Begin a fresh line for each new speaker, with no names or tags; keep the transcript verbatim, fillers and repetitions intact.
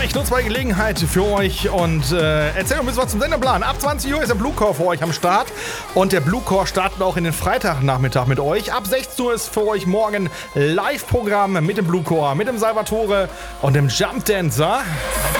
ich nutze mal die Gelegenheit für euch und äh, erzähle ein bisschen was zum Sendeplan. Ab zwanzig Uhr ist der Bluecore für euch am Start und der Bluecore startet auch in den Freitagnachmittag mit euch. Ab sechzehn Uhr ist für euch morgen Live-Programm mit dem Bluecore, mit dem Salvatore und dem Jump Dancer.